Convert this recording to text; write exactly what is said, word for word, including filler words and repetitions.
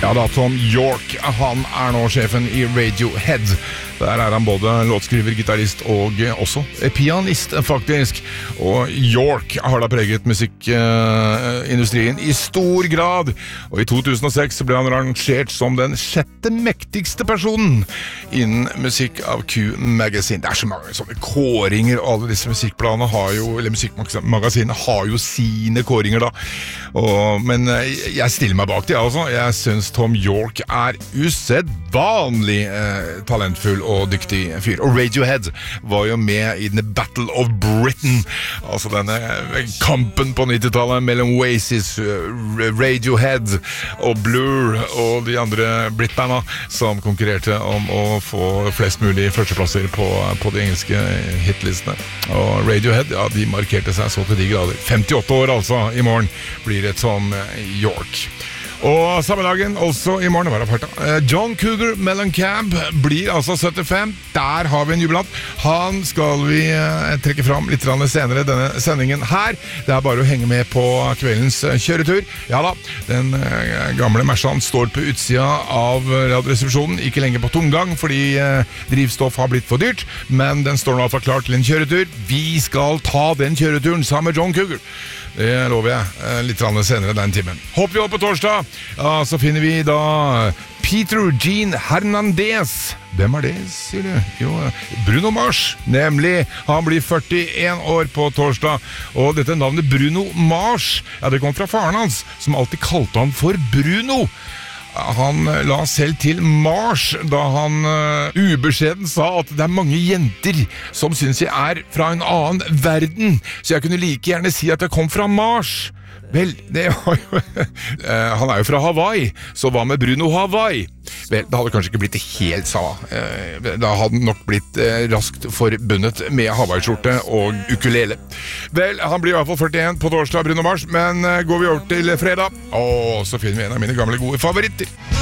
Ja da, Tom York, han er nå sjefen i Radiohead. Der er han både låtskriver, gitarist og også pianist, faktisk. Og York har da preget musikkindustrien i stor grad. Og i to tusen og seks ble han rangert som den sjette mektigste personen innen musikk av Q Magazine. Det er så mange sånne kåringer, og alle disse musikkbladene har jo, eller musikkmagasinene har jo sine kåringer da. Og, men jeg stiller meg bak det, altså. Jeg synes Tom York er usedvanlig eh, talentfull og dyktig fyr. Og Radiohead var jo med i The Battle of Britain, altså denne kampen på nittitallet mellom Oasis, Radiohead og Blur og de andre Britbanda som konkurrerte om å få flest mulig førsteplasser på, på de engelske hitlistene. Og Radiohead, ja, de markerte seg så til de grader. femtiåtte år altså, i morgen blir det Tom York. Og samme dagen, også i morgen, var det farta. John Cougar Mellencamp blir altså syttifem. Der har vi en jubilant. Han skal vi trekke fram litt senere denne sendingen her. Det er bare å henge med på kveldens kjøretur. Ja da, den gamle Mersan står på utsida av radioresepsjonen, ikke lenger på tomgang, fordi drivstoff har blitt for dyrt, men den står nå altså klar til en kjøretur. Vi skal ta den kjøreturen sammen med John Cougar. Det lover jeg litt senere den timen. Håper vi opp på torsdag. Ja, så finner vi da Peter Gene Hernandez. Hvem er det, sier du? Jo, Bruno Mars, nemlig. Han blir førtien år på torsdag. Og dette navnet Bruno Mars, ja, det kom fra faren hans, som alltid kalte han for Bruno. Han la selv til Mars da han uh, ubeskjeden sa at det er mange jenter som synes jeg er fra en annen verden, så jeg kunne like gjerne si at jeg kom fra Mars. Vel, det var jo uh, han er jo fra Hawaii, så hva med Bruno Hawaii? Vel, det hadde kanskje ikke blitt helt samme. Uh, da hadde han nok blitt uh, raskt forbundet med Hawaii-skjorte og ukulele. Vel, han blir i hvert fall førtien på torsdag, Bruno Mars, men uh, går vi over til fredag, og så finner vi en av mine gamle gode favoritter.